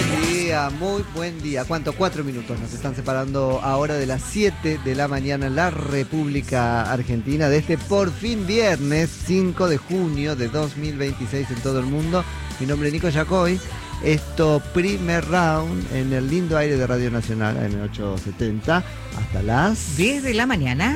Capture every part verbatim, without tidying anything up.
buen día, muy buen día. ¿Cuánto? Cuatro minutos nos están separando ahora de las siete de la mañana en la República Argentina de este por fin viernes cinco de junio de dos mil veintiséis en todo el mundo. Mi nombre es Nico Yacoy. Esto primer round en el lindo aire de Radio Nacional A M ochocientos setenta hasta las diez de la mañana.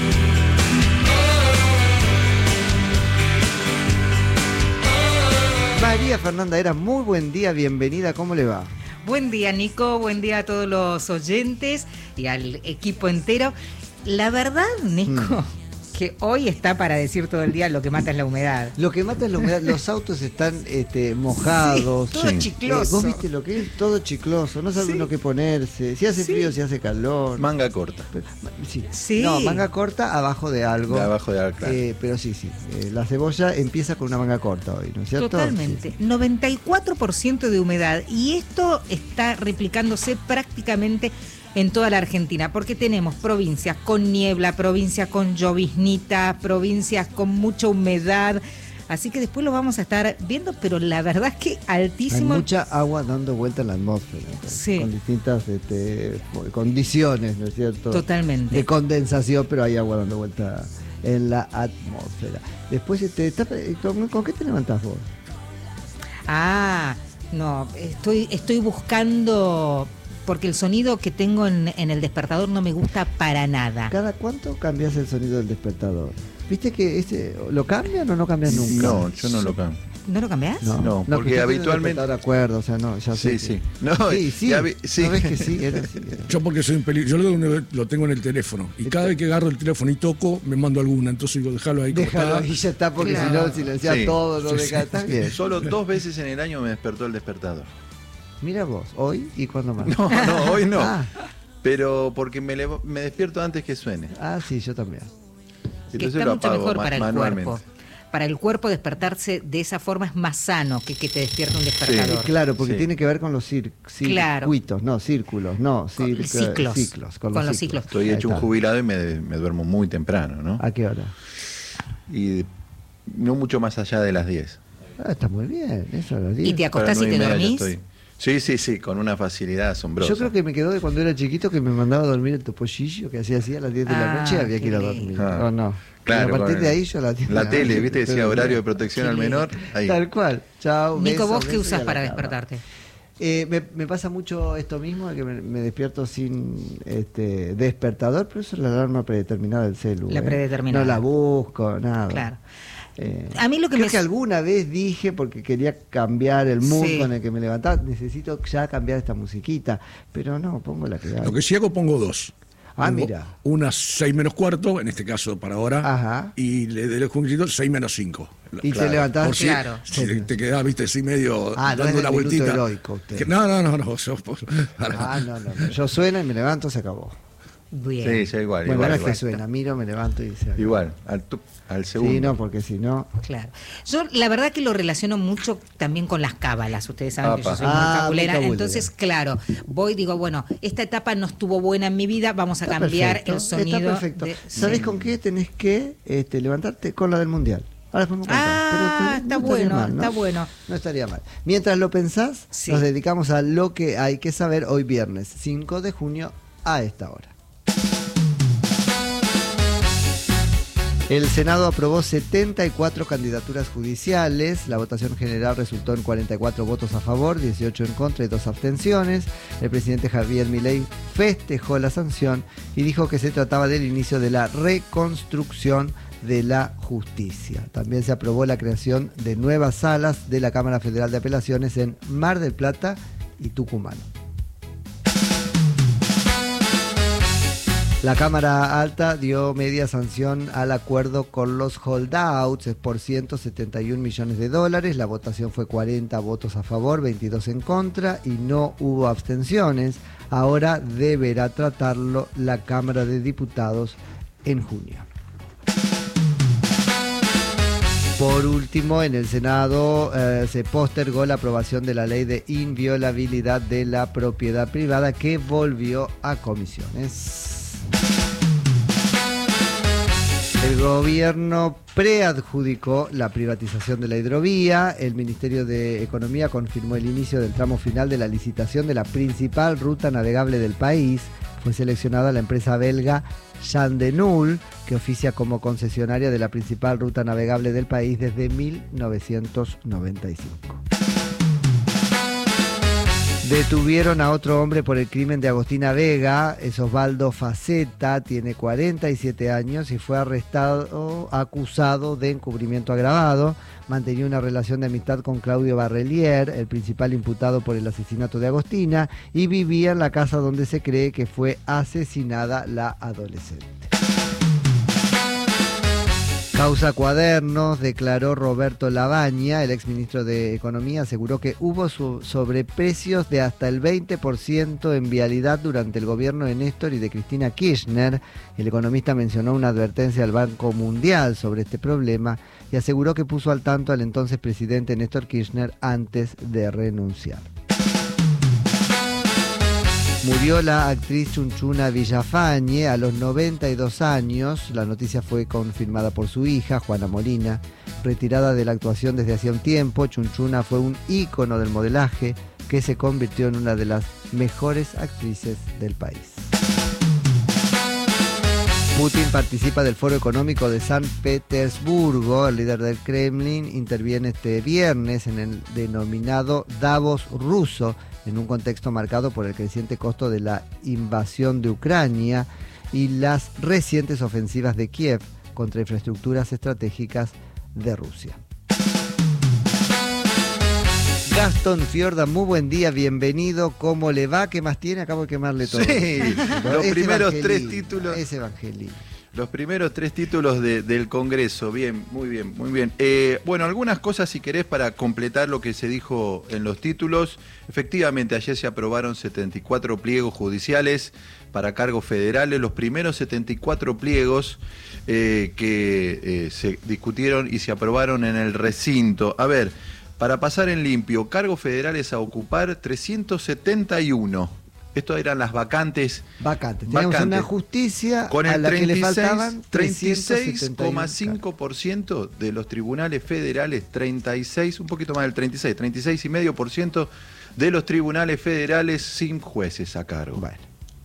María Fernanda Era, muy buen día, bienvenida, ¿cómo le va? Buen día, Nico, buen día a todos los oyentes y al equipo entero. La verdad, Nico, mm. que hoy está para decir todo el día lo que mata es la humedad. Lo que mata es la humedad, los autos están este, mojados. Sí, todo sí. chicloso. Eh, ¿Vos viste lo que es? Todo chicloso, no sabe sí. uno qué ponerse, si hace sí. frío, si hace calor. Manga corta. Pero, sí. sí. No, manga corta abajo de algo. De abajo de algo, claro. Eh, pero sí, sí, eh, la cebolla empieza con una manga corta hoy, ¿no es cierto? Totalmente, sí. noventa y cuatro por ciento de humedad y esto está replicándose prácticamente en toda la Argentina, porque tenemos provincias con niebla, provincias con lloviznita, provincias con mucha humedad, así que después lo vamos a estar viendo, pero la verdad es que altísimo. Hay mucha agua dando vuelta en la atmósfera, sí. con distintas este, condiciones, ¿no es cierto? Totalmente. De condensación, pero hay agua dando vuelta en la atmósfera. Después, este, ¿con, ¿con qué te levantás vos? Ah, no, estoy, estoy buscando... porque el sonido que tengo en, en el despertador no me gusta para nada. ¿Cada cuánto cambias el sonido del despertador? ¿Viste que ese lo cambian o no cambian nunca? No, yo no lo cambio. ¿No lo cambiás? No, no, no porque habitualmente... De acuerdo, o sea, no, ya sé. Sí, que... sí. No, sí, sí. Vi... sí. ¿No ves que sí? Era así, era. Yo porque soy un peligro, yo lo, lo tengo en el teléfono y cada vez que agarro el teléfono y toco me mando alguna, entonces digo, déjalo ahí. Déjalo ahí, ya está, porque claro. si no silencia sí. todo, no sí, deja, sí. Está bien. Solo dos veces en el año me despertó el despertador. Mira vos, hoy y cuándo más. No, no, hoy no. Ah. Pero porque me, levo, me despierto antes que suene. Ah, sí, yo también. Que está mucho mejor para el cuerpo. Para el cuerpo despertarse de esa forma es más sano que que te despierte un despertador. Sí, claro, porque sí. tiene que ver con los cir claro. circuitos, no, círculos, no, cir con ciclos. ciclos. Con, con los los ciclos. ciclos. Estoy hecho un jubilado y me, me duermo muy temprano, ¿no? ¿A qué hora? Y no mucho más allá de las diez. Ah, está muy bien, eso a las diez. ¿Y te acostás y te dormís? Sí, sí, sí, con una facilidad asombrosa. Yo creo que me quedó de cuando era chiquito que me mandaba a dormir el topollillo, que hacía así a las diez de ah, la noche, había que ir a dormir. Ah, ¿O no? Claro. Y a partir de ahí yo la La tele, ¿viste? Decía horario de protección al menor. Ahí. Tal cual. Chao. Nico, beso, ¿vos qué beso usás para despertarte? Eh, me, me pasa mucho esto mismo, que me, me despierto sin este, despertador, pero eso es la alarma predeterminada del celu. La eh. predeterminada. No la busco, nada. Claro. Eh, a mí lo que creo me... que alguna vez dije, porque quería cambiar el mood sí. con el que me levantaba, necesito ya cambiar esta musiquita, pero no, pongo la que hay. Lo que sí hago, pongo dos. Ah, pongo mira. Una seis menos cuarto, en este caso para ahora. Ajá. Y le doy el juguito seis menos cinco. Y claro. te levantás. Por si, claro. si te, te quedás, viste, así medio ah, dando no una vueltita. Heroico, que, no, no, no, no. Yo, ah, no, no, no. Yo suena y me levanto, se acabó. Bien. Sí, sí, igual. Bueno, igual, ahora igual. que suena, miro, me levanto y se acabó. Igual, al, tu, al segundo. Sí, no, porque si no... Claro. Yo la verdad que lo relaciono mucho también con las cábalas. Ustedes saben Apa. que yo soy Ah, muy cabulera. muy cabulera. Entonces, claro, voy y digo, bueno, esta etapa no estuvo buena en mi vida, vamos a Está cambiar perfecto, el sonido. Está perfecto. De... ¿Sabés sí. con qué tenés que este, levantarte? Con la del Mundial. Ahora podemos contar. Ah, pero, pero está no bueno, mal, ¿no? está bueno. No estaría mal. Mientras lo pensás, sí. nos dedicamos a lo que hay que saber hoy viernes, cinco de junio, a esta hora. El Senado aprobó setenta y cuatro candidaturas judiciales. La votación general resultó en cuarenta y cuatro votos a favor, dieciocho en contra y dos abstenciones. El presidente Javier Milei festejó la sanción y dijo que se trataba del inicio de la reconstrucción de la justicia. También se aprobó la creación de nuevas salas de la Cámara Federal de Apelaciones en Mar del Plata y Tucumán. La Cámara Alta dio media sanción al acuerdo con los holdouts por ciento setenta y un millones de dólares. La votación fue cuarenta votos a favor, veintidós en contra y no hubo abstenciones. Ahora deberá tratarlo la Cámara de Diputados en junio. Por último, en el Senado eh, se postergó la aprobación de la ley de inviolabilidad de la propiedad privada que volvió a comisiones. El gobierno preadjudicó la privatización de la hidrovía. El Ministerio de Economía confirmó el inicio del tramo final de la licitación de la principal ruta navegable del país. Fue seleccionada la empresa belga Jan de Nul, que oficia como concesionaria de la principal ruta navegable del país desde mil novecientos noventa y cinco. Detuvieron a otro hombre por el crimen de Agostina Vega. Es Osvaldo Faceta, tiene cuarenta y siete años y fue arrestado, acusado de encubrimiento agravado. Mantenía una relación de amistad con Claudio Barrelier, el principal imputado por el asesinato de Agostina, y vivía en la casa donde se cree que fue asesinada la adolescente. Causa Cuadernos, declaró Roberto Labaña, el exministro de Economía, aseguró que hubo sobreprecios de hasta el veinte por ciento en vialidad durante el gobierno de Néstor y de Cristina Kirchner. El economista mencionó una advertencia al Banco Mundial sobre este problema y aseguró que puso al tanto al entonces presidente Néstor Kirchner antes de renunciar. Murió la actriz Chunchuna Villafañe a los noventa y dos años. La noticia fue confirmada por su hija, Juana Molina. Retirada de la actuación desde hacía un tiempo, Chunchuna fue un ícono del modelaje que se convirtió en una de las mejores actrices del país. Putin participa del Foro Económico de San Petersburgo. El líder del Kremlin interviene este viernes en el denominado Davos ruso, en un contexto marcado por el creciente costo de la invasión de Ucrania y las recientes ofensivas de Kiev contra infraestructuras estratégicas de Rusia. Gastón Fiorda, muy buen día, bienvenido. ¿Cómo le va? ¿Qué más tiene? Acabo de quemarle todo. Sí, los Es primeros evangelino, tres títulos. Es evangelino. Los primeros tres títulos de, del Congreso. Bien, muy bien, muy bien. Eh, bueno, algunas cosas, si querés, para completar lo que se dijo en los títulos. Efectivamente, ayer se aprobaron setenta y cuatro pliegos judiciales para cargos federales. Los primeros setenta y cuatro pliegos eh, que eh, se discutieron y se aprobaron en el recinto. A ver, para pasar en limpio, cargos federales a ocupar trescientos setenta y uno. Esto eran las vacantes. Vacantes. Teníamos vacantes. Una justicia con el a la que le faltaban treinta y seis coma cinco por ciento de los tribunales federales, treinta y seis, un poquito más del treinta y seis, treinta y seis coma cinco por ciento de los tribunales federales sin jueces a cargo. Bueno.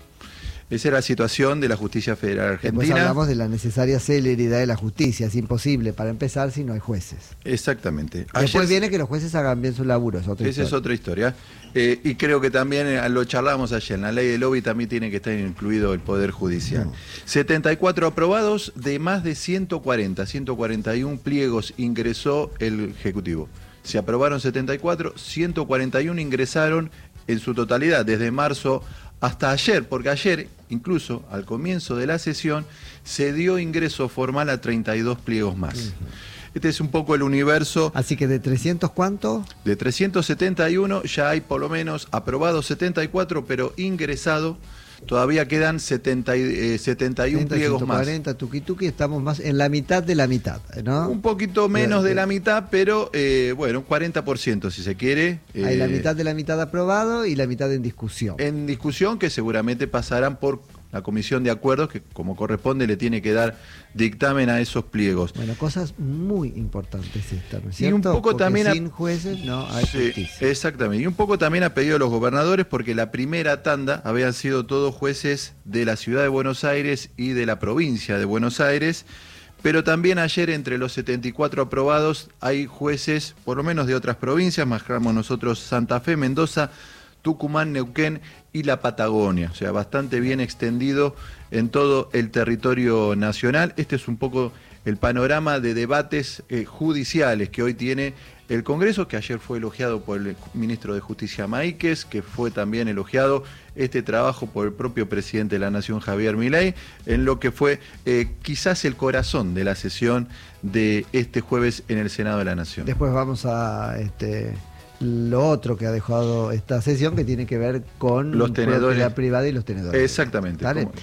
Esa era la situación de la justicia federal argentina. Después hablamos de la necesaria celeridad de la justicia. Es imposible, para empezar, si no hay jueces. Exactamente. Después Ayer, viene que los jueces hagan bien su laburo. Es otra esa historia. es otra historia. Eh, y creo que también, eh, lo charlamos ayer, en la ley del lobby también tiene que estar incluido el Poder Judicial. No. setenta y cuatro aprobados de más de ciento cuarenta. ciento cuarenta y uno pliegos ingresó el Ejecutivo. Se aprobaron setenta y cuatro, ciento cuarenta y uno ingresaron en su totalidad, desde marzo hasta ayer, porque ayer, incluso al comienzo de la sesión, se dio ingreso formal a treinta y dos pliegos más. Uh-huh. Este es un poco el universo. Así que de trescientos, ¿cuánto? De trescientos setenta y uno ya hay por lo menos aprobados setenta y cuatro, pero ingresado todavía quedan setenta y, eh, setenta y uno pliegos ciento cuarenta, más. Tuki Tuki, estamos más en la mitad de la mitad, ¿no? Un poquito menos de la mitad, pero eh, bueno, cuarenta por ciento si se quiere. Eh, Hay la mitad de la mitad aprobado y la mitad en discusión. En discusión que seguramente pasarán por la comisión de acuerdos que como corresponde le tiene que dar dictamen a esos pliegos. Bueno, cosas muy importantes estas, ¿no es y un cierto? poco Porque también sin a... jueces no hay sí, justicia. Exactamente. Y un poco también ha pedido a los gobernadores porque la primera tanda habían sido todos jueces de la ciudad de Buenos Aires y de la provincia de Buenos Aires. Pero también ayer entre los setenta y cuatro aprobados hay jueces, por lo menos de otras provincias, marcamos nosotros Santa Fe, Mendoza, Tucumán, Neuquén y la Patagonia, o sea, bastante bien extendido en todo el territorio nacional. Este es un poco el panorama de debates eh, judiciales que hoy tiene el Congreso, que ayer fue elogiado por el ministro de Justicia Máiquez, que fue también elogiado este trabajo por el propio presidente de la Nación, Javier Milei, en lo que fue eh, quizás el corazón de la sesión de este jueves en el Senado de la Nación. Después vamos a... este lo otro que ha dejado esta sesión, que tiene que ver con los tenedores propiedad privada y los tenedores. Exactamente. ¿Vale? ¿Cómo? Sí.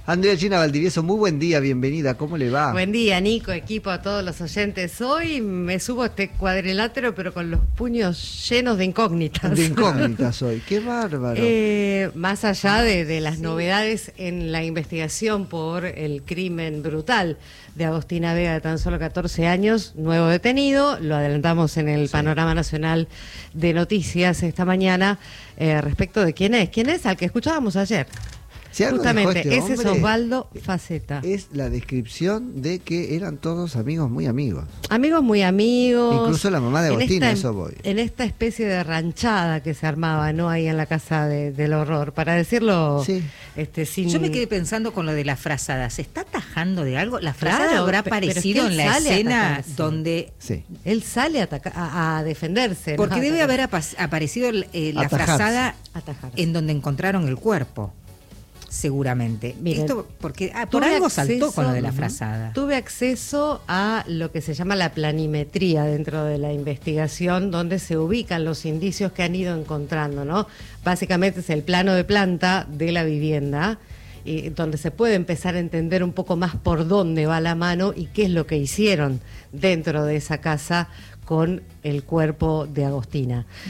Andrea Gina Valdivieso, muy buen día, bienvenida, ¿cómo le va? Buen día, Nico, equipo, a todos los oyentes. Hoy me subo a este cuadrilátero, pero con los puños llenos de incógnitas. De incógnitas hoy, qué bárbaro. Eh, más allá de, de las sí. novedades en la investigación por el crimen brutal de Agostina Vega, de tan solo catorce años, nuevo detenido, lo adelantamos en el sí. Panorama Nacional de Noticias esta mañana, eh, respecto de quién es, quién es al que escuchábamos ayer. Si Justamente, este ese es Osvaldo Faceta. Es la descripción de que eran todos amigos muy amigos. Amigos muy amigos. Incluso la mamá de Agostina, esta, eso voy. En esta especie de ranchada que se armaba, ¿no? Ahí en la casa de, del horror, para decirlo sí. este, sin... Yo me quedé pensando con lo de la frazada. ¿Se está atajando de algo? ¿La frazada claro, habrá pe- aparecido es que en la escena sí. donde... Sí. Él sale a, ataca- a, a defenderse. Porque ¿no? debe haber apa- aparecido eh, la Atajarse. frazada Atajarse. en donde encontraron el cuerpo. Seguramente. Miren, Esto porque ah, por tuve algo acceso, saltó con lo de la frazada. Tuve acceso a lo que se llama la planimetría dentro de la investigación, donde se ubican los indicios que han ido encontrando, ¿no? Básicamente es el plano de planta de la vivienda, y donde se puede empezar a entender un poco más por dónde va la mano y qué es lo que hicieron dentro de esa casa con el cuerpo de Agostina. Mm.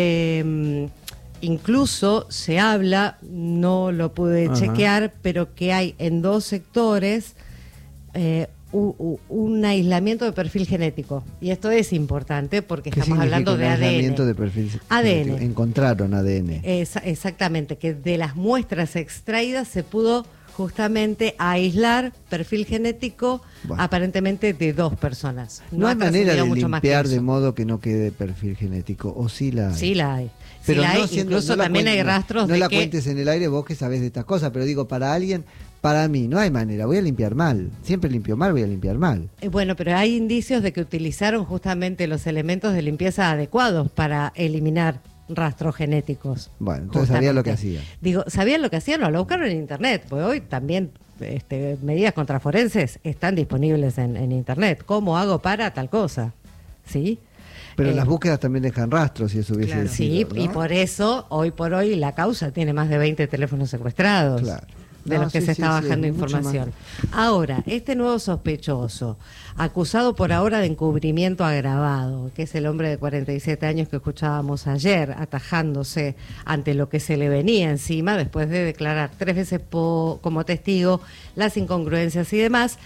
Eh, Incluso se habla, no lo pude Ajá. chequear, pero que hay en dos sectores eh, u, u, un aislamiento de perfil genético. Y esto es importante porque estamos hablando de A D N. Aislamiento de perfil A D N. Genético. Encontraron A D N. Es, exactamente, que de las muestras extraídas se pudo justamente aislar perfil genético bueno. aparentemente de dos personas. No, no hay manera de limpiar de modo que no quede perfil genético, o sí la hay. Sí la hay. Pero sí la no hay. siendo, Incluso no también cuentes, hay rastros no, no de la que... cuentes en el aire vos que sabés de estas cosas, pero digo, para alguien, para mí, no hay manera, voy a limpiar mal. Siempre limpio mal, voy a limpiar mal. Eh, bueno, pero hay indicios de que utilizaron justamente los elementos de limpieza adecuados para eliminar rastros genéticos. Bueno, entonces sabían lo que hacían. Digo, sabían lo que hacían, no, lo buscaron en internet, porque hoy también este, medidas contraforenses están disponibles en, en internet. ¿Cómo hago para tal cosa? ¿Sí? Pero eh, las búsquedas también dejan rastros, si eso hubiese claro, sido, sí, ¿no? Y por eso, hoy por hoy, la causa tiene más de veinte teléfonos secuestrados. Claro. De No, los que sí, se sí, está sí, bajando es mucho información. más. Ahora, este nuevo sospechoso, acusado por ahora de encubrimiento agravado, que es el hombre de cuarenta y siete años que escuchábamos ayer, atajándose ante lo que se le venía encima, después de declarar tres veces po- como testigo las incongruencias y demás,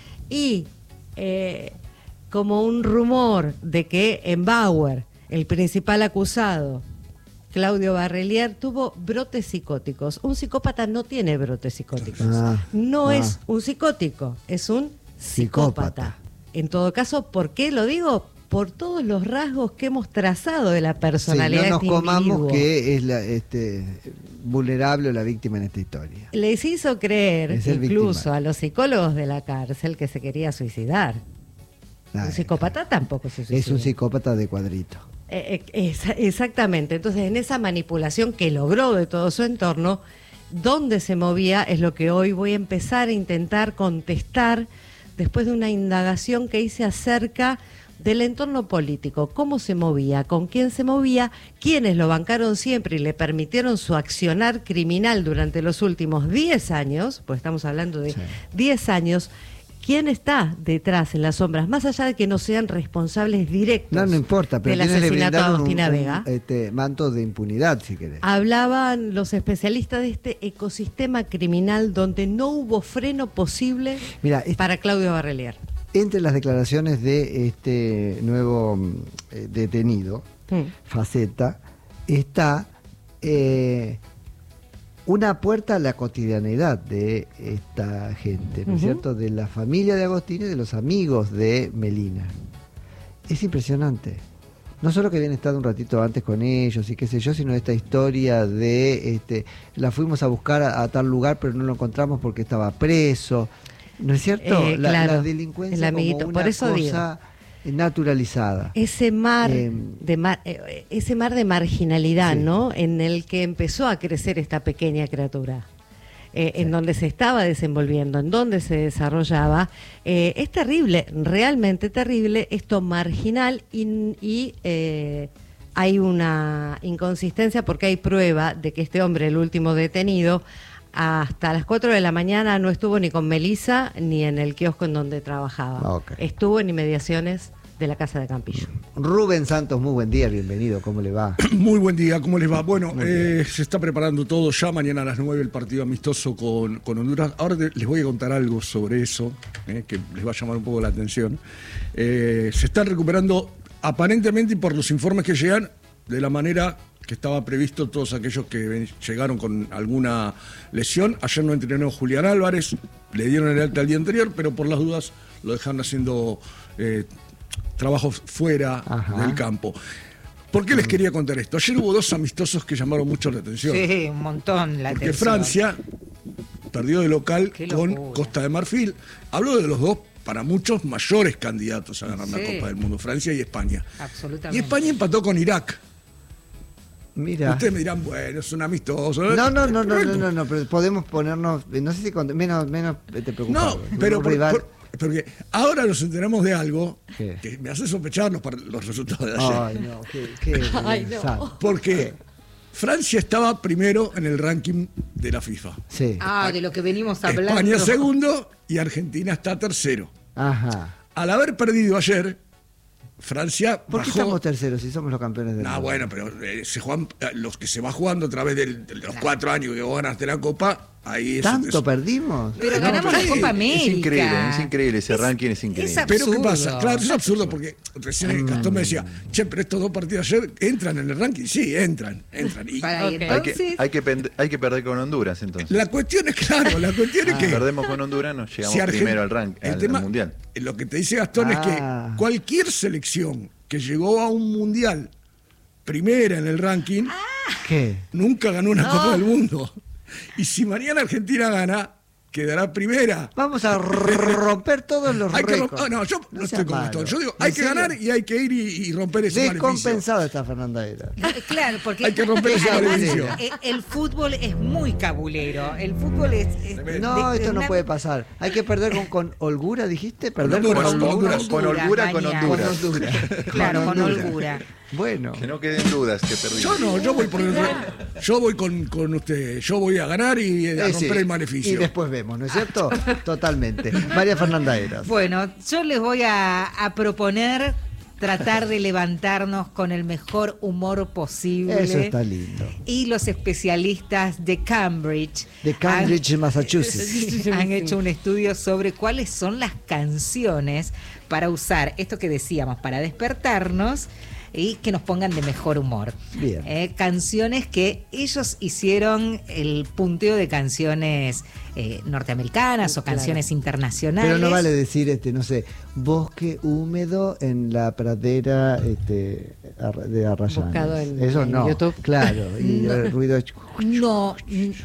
y eh, como un rumor de que en Bauer, el principal acusado, Claudio Barrelier, tuvo brotes psicóticos. Un psicópata no tiene brotes psicóticos. Ah, no ah. es un psicótico, es un psicópata. Psicópata. En todo caso, ¿por qué lo digo? Por todos los rasgos que hemos trazado de la personalidad sí, no nos de este comamos individuo. que es la, este, vulnerable o la víctima en esta historia. Les hizo creer, Es el incluso victimario. a los psicólogos de la cárcel, que se quería suicidar. Ay, un psicópata ay. tampoco se suicida. Es un psicópata de cuadrito. Eh, eh, es- exactamente. Entonces, en esa manipulación que logró de todo su entorno, dónde se movía es lo que hoy voy a empezar a intentar contestar después de una indagación que hice acerca del entorno político, cómo se movía, con quién se movía, quiénes lo bancaron siempre y le permitieron su accionar criminal durante los últimos diez años, pues estamos hablando de Sí. diez años. ¿Quién está detrás en las sombras? Más allá de que no sean responsables directos No, no importa, pero del quienes le asesinato de brindaron un, Agostina un, Vega. este, manto de impunidad, si querés. Hablaban los especialistas de este ecosistema criminal donde no hubo freno posible Mira, es- para Claudio Barrelier. Entre las declaraciones de este nuevo mm, eh, detenido, Mm. Faceta, está eh, una puerta a la cotidianidad de esta gente, ¿no es Ujú. cierto? De la familia de Agostina y de los amigos de Melina. Es impresionante. No solo que habían estado un ratito antes con ellos y qué sé yo, sino esta historia de, este, la fuimos a buscar a, a tal lugar pero no lo encontramos porque estaba preso. ¿No es cierto? Eh, la, claro, la delincuencia el amiguito, como una por eso cosa naturalizada. Ese mar, Eh, de mar eh, ese mar de marginalidad, Sí. ¿no? En el que empezó a crecer esta pequeña criatura. Eh, en donde se estaba desenvolviendo, en donde se desarrollaba. Eh, es terrible, realmente terrible, esto marginal y, y, eh, hay una inconsistencia porque hay prueba de que este hombre, el último detenido, hasta las cuatro de la mañana no estuvo ni con Melissa ni en el kiosco en donde trabajaba. Okay. Estuvo en inmediaciones de la Casa de Campillo. Rubén Santos, muy buen día, bienvenido, ¿cómo le va? Muy buen día, ¿cómo les va? Bueno, eh, se está preparando todo, ya mañana a las nueve el partido amistoso con, con Honduras. Ahora te, les voy a contar algo sobre eso, eh, que les va a llamar un poco la atención. Eh, se están recuperando aparentemente, y por los informes que llegan, de la manera que estaba previsto todos aquellos que ven, llegaron con alguna lesión. Ayer no entrenó Julián Álvarez, le dieron el alta el día anterior, pero por las dudas lo dejaron haciendo eh, trabajos fuera Ajá. del campo. ¿Por qué les quería contar esto? Ayer hubo dos amistosos que llamaron mucho la atención. Sí, un montón la Porque atención. Francia perdió de local con Costa de Marfil. Hablo de los dos, para muchos, mayores candidatos a ganar sí. la Copa del Mundo, Francia y España. Absolutamente. Y España empató con Irak. Mira. Ustedes me dirán, bueno, es un amistoso. No, no, no, no, no, no, no, pero podemos ponernos, no sé si con, menos, menos te preocupas. No, pero por, por, porque ahora nos enteramos de algo ¿Qué? que me hace sospechar los, los resultados de ayer. Ay, no, qué, qué Ay, no. Porque Francia estaba primero en el ranking de la FIFA. Sí. Ah, de lo que venimos hablando. España segundo y Argentina está tercero. Ajá. Al haber perdido ayer, Francia ¿Por qué bajó... estamos terceros si somos los campeones del No, mundo? bueno, pero eh, se juegan, los que se va jugando a través del, de los claro. cuatro años que vos ganaste la Copa, ahí... ¿Tanto eso, perdimos? Pero no, ganamos pero la Copa América. Es increíble, es increíble, ese es, ranking es increíble. Es absurdo. Pero ¿qué pasa? Claro, es absurdo porque recién mm. Gastón me decía, che, pero estos dos partidos ayer entran en el ranking. Sí, entran, entran. Y Para okay. Entonces... hay, que, hay, que pend- hay que perder con Honduras, entonces. La cuestión es, claro, la cuestión es ah. que... Si perdemos con Honduras, nos llegamos si Argent- primero al ranking, al, tema, al Mundial. Lo que te dice Gastón ah. es que cualquier selección que llegó a un Mundial primera en el ranking, ah. ¿Qué? nunca ganó una no. Copa del Mundo. Y si mañana Argentina gana, quedará primera. Vamos a romper todos los hay récords. Que, oh, no, yo no, no estoy con esto. Yo digo, hay que ganar y hay que ir y, y romper ese maleficio. Descompensada está Fernanda Era. Claro, porque hay que romper ese maleficio. El, el fútbol es muy cabulero. El fútbol es... es no, de, esto de no una... puede pasar. Hay que perder con, con holgura, dijiste. Perder con, con, con holgura. Con holgura, con Honduras. Con Honduras. Claro, con holgura. Bueno. Que no queden dudas que perdimos. Yo no, yo voy por el, yo voy con, con usted. Yo voy a ganar y a eh, romper sí. el maleficio. Y después vemos, ¿no es cierto? Totalmente. María Fernanda Eras. Bueno, yo les voy a, a proponer tratar de levantarnos con el mejor humor posible. Eso está lindo. Y los especialistas de Cambridge. De Cambridge, han, Massachusetts. Han hecho un estudio sobre cuáles son las canciones para usar, esto que decíamos, para despertarnos y que nos pongan de mejor humor. Bien. Eh, canciones que ellos hicieron el punteo de canciones eh, norteamericanas sí, o canciones claro. internacionales. Pero no vale decir, este, no sé, bosque húmedo en la pradera este, de Arrayanes. En, Eso en no. YouTube. Claro. Y no, el ruido. No.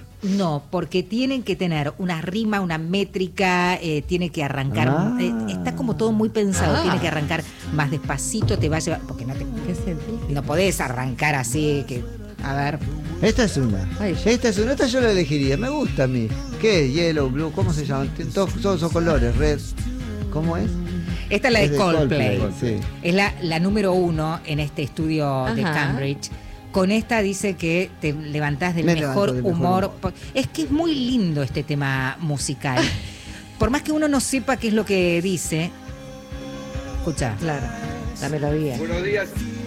No, porque tienen que tener una rima, una métrica, eh, tiene que arrancar, ah. eh, está como todo muy pensado, ah. tiene que arrancar más despacito, te va a llevar, porque no te no podés arrancar así, que, a ver. Esta es una, Ay, esta es una, esta yo la elegiría, me gusta a mí. ¿Qué es? Yellow, blue, ¿cómo se llaman? Todos, todos son colores, red, ¿cómo es? Esta es la es de Coldplay, Coldplay sí. Es la, la número uno en este estudio Ajá. de Cambridge. Con esta dice que te levantás del mejor humor. mejor humor. Es que es muy lindo este tema musical. Por más que uno no sepa qué es lo que dice, escucha. Claro, la melodía. Buenos días.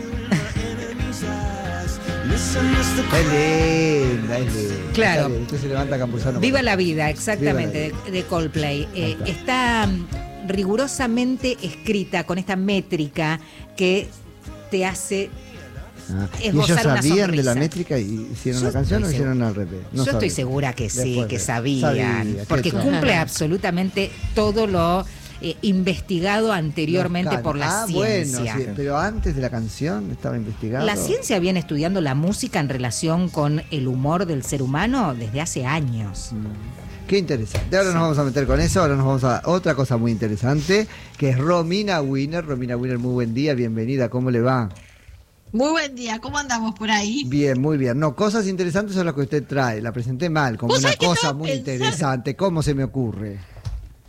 Es linda, es linda. Claro. Usted se levanta Campuzano. Viva la vida, exactamente, la vida. De, de Coldplay. Eh, está rigurosamente escrita con esta métrica que te hace... Ah, ¿y ellos sabían de la métrica y hicieron yo la canción o hicieron al revés? No yo sabía. Estoy segura que sí, Después, que sabían, sabía, porque cumple absolutamente todo lo eh, investigado anteriormente por la ah, ciencia. Bueno, sí, pero antes de la canción estaba investigado. La ciencia viene estudiando la música en relación con el humor del ser humano desde hace años. Mm. Qué interesante. Ahora sí. nos vamos a meter con eso, ahora nos vamos a otra cosa muy interesante, que es Romina Wiener. Romina Wiener, muy buen día, bienvenida, ¿cómo le va? Muy buen día, ¿cómo andamos por ahí? Bien, muy bien. No, cosas interesantes son las que usted trae. La presenté mal, como una cosa muy pensando? interesante. ¿Cómo se me ocurre?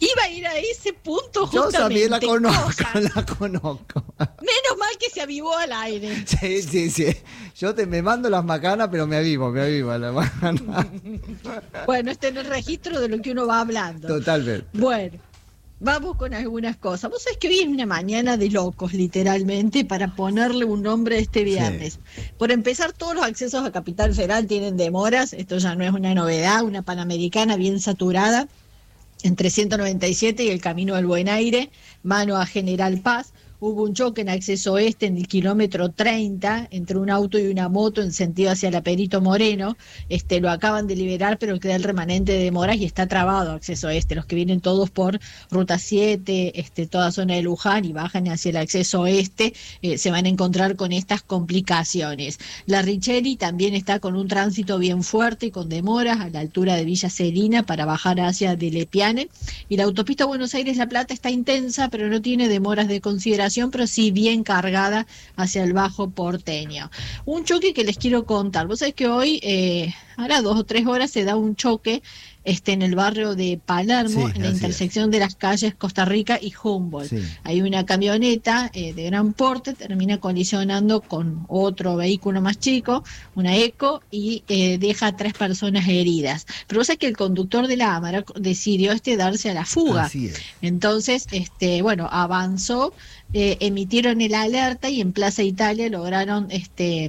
Iba a ir a ese punto Yo justamente. también la conozco, cosas. la conozco. Menos mal que se avivó al aire. Sí, sí, sí. Yo te me mando las macanas, pero me avivo, me avivo a la macana. Bueno, este es el registro de lo que uno va hablando. Totalmente. Bueno, vamos con algunas cosas. Vos sabés que hoy es una mañana de locos, literalmente, para ponerle un nombre a este viernes. Sí. Por empezar, todos los accesos a Capital Federal tienen demoras. Esto ya no es una novedad. Una Panamericana bien saturada entre ciento noventa y siete y el Camino del Buen Aire, mano a General Paz. Hubo un choque en acceso oeste en el kilómetro treinta entre un auto y una moto en sentido hacia la Perito Moreno. Este, lo acaban de liberar, pero queda el remanente de demoras y está trabado acceso oeste. Los que vienen todos por Ruta siete, este, toda zona de Luján y bajan hacia el acceso oeste, eh, se van a encontrar con estas complicaciones. La Richeri también está con un tránsito bien fuerte y con demoras a la altura de Villa Serina para bajar hacia Delepiane. Y la autopista Buenos Aires-La Plata está intensa, pero no tiene demoras de consideración, pero sí bien cargada hacia el Bajo Porteño. Un choque que les quiero contar. Vos sabés que hoy, eh, ahora dos o tres horas, se da un choque este, en el barrio de Palermo, sí, en la intersección es. de las calles Costa Rica y Humboldt. Sí. Hay una camioneta eh, de gran porte, termina colisionando con otro vehículo más chico, una Eco, y eh, deja a tres personas heridas. Pero vos sabés que el conductor de la Amara decidió este darse a la fuga. Así es. Entonces, este, bueno, avanzó, eh, emitieron el alerta y en Plaza Italia lograron este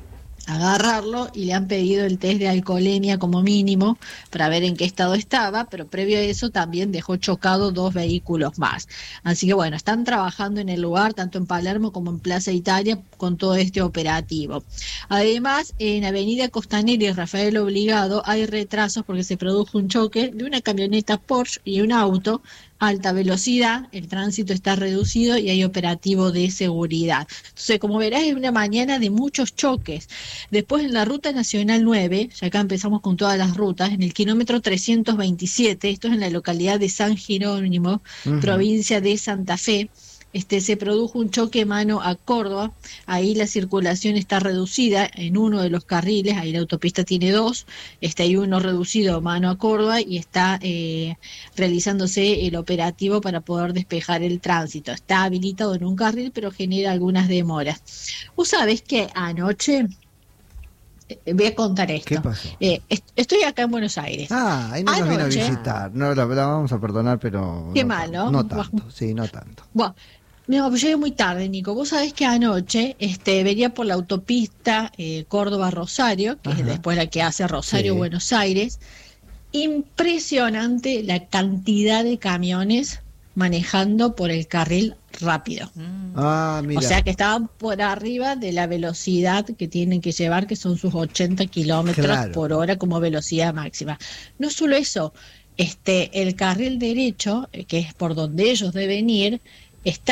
agarrarlo y le han pedido el test de alcoholemia como mínimo para ver en qué estado estaba, pero previo a eso también dejó chocado dos vehículos más. Así que bueno, están trabajando en el lugar, tanto en Palermo como en Plaza Italia, con todo este operativo. Además, en Avenida Costanera y Rafael Obligado hay retrasos porque se produjo un choque de una camioneta Porsche y un auto a alta velocidad. El tránsito está reducido y hay operativo de seguridad. Entonces, como verás, es una mañana de muchos choques. Después, en la Ruta Nacional nueve, ya acá empezamos con todas las rutas, en el kilómetro trescientos veintisiete, esto es en la localidad de San Jerónimo, uh-huh. provincia de Santa Fe, Este, se produjo un choque mano a Córdoba. Ahí la circulación está reducida en uno de los carriles, ahí la autopista tiene dos, este, hay uno reducido mano a Córdoba y está eh, realizándose el operativo para poder despejar el tránsito. Está habilitado en un carril, pero genera algunas demoras. Vos sabés que anoche, eh, voy a contar esto. ¿Qué pasó? Eh, est- estoy acá en Buenos Aires. Ah, ahí no nos vino a visitar. No, la, la vamos a perdonar, pero... Qué no, mal, ¿no? No tanto, sí, no tanto. Bueno, no, pues llegué muy tarde, Nico. Vos sabés que anoche este, venía por la autopista eh, Córdoba-Rosario, que Ajá. es después la que hace Rosario-Buenos sí. Aires. Impresionante la cantidad de camiones manejando por el carril rápido. Ah, mira. O sea que estaban por arriba de la velocidad que tienen que llevar, que son sus ochenta kilómetros claro. por hora como velocidad máxima. No solo eso, este, el carril derecho, que es por donde ellos deben ir, está